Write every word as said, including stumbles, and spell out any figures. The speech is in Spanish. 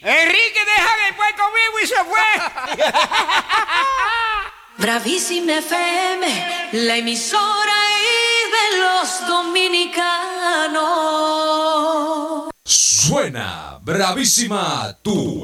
Enrique deja después conmigo y se fue. Bravísima F M, la emisora y de los dominicanos. Suena Bravísima, tu